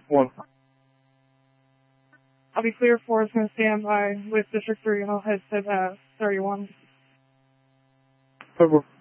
1. I'll be clear. 4 is going to stand by with District 3, and I'll head to 31. Over.